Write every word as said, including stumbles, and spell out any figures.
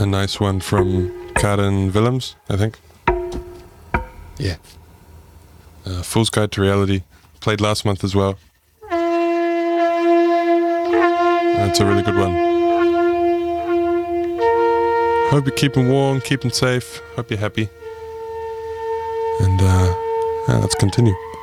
a nice one from Karen Willems, I think. Yeah. Uh, Fool's Guide to Reality. Played last month as well. That's a really good one. Hope you're keeping warm, keeping safe. Hope you're happy. And uh, yeah, let's continue.